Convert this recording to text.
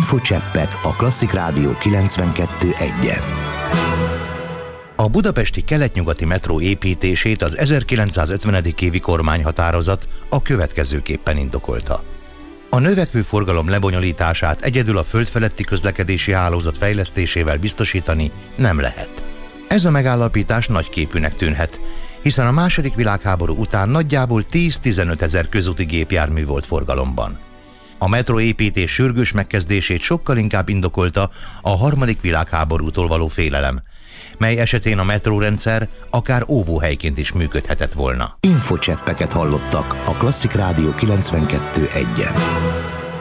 Infocseppek a Klasszik Rádió 92.1-en. A budapesti kelet-nyugati metró építését az 1950. évi kormányhatározat a következőképpen indokolta. A növekvő forgalom lebonyolítását egyedül a földfeletti közlekedési hálózat fejlesztésével biztosítani nem lehet. Ez a megállapítás nagyképűnek tűnhet, hiszen a II. Világháború után nagyjából 10-15 ezer közúti gépjármű volt forgalomban. A metróépítés sürgős megkezdését sokkal inkább indokolta a III. Világháborútól való félelem, mely esetén a metrórendszer akár óvóhelyként is működhetett volna. Infocseppeket hallottak a Klasszik Rádió 92.1-en.